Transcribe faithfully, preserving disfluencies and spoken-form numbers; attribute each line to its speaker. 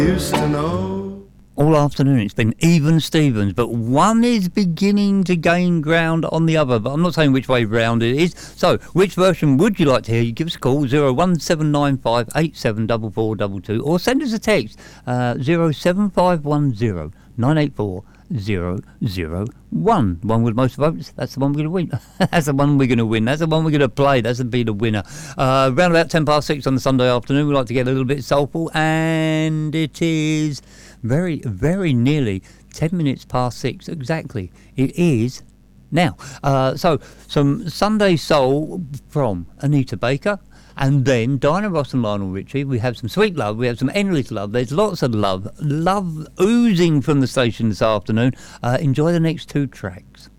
Speaker 1: Used to know.
Speaker 2: All afternoon it's been even Stevens, but one is beginning to gain ground on the other, but I'm not saying which way round it is. So which version would you like to hear? You give us a call, zero one seven nine five eight seven four four two two, or send us a text, uh, zero seven five one zero nine eight four zero zero one. One with most votes, that's the one we're going to win. That's the one we're going to win. That's the one we're going to play. That's to be the winner. Uh, round about ten past six on the Sunday afternoon, we like to get a little bit soulful, and it is very, very nearly ten minutes past six exactly. It is now. Uh, so, some Sunday Soul from Anita Baker, and then Diana Ross and Lionel Richie. We have some sweet love. We have some endless love. There's lots of love. Love oozing from the station this afternoon. Uh, enjoy the next two tracks.